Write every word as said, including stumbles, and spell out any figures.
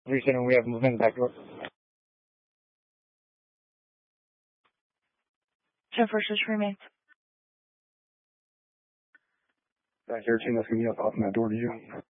three seven, we have movement in the back door. ten first, just remain. Back here, two, that's going to be up off that door to you.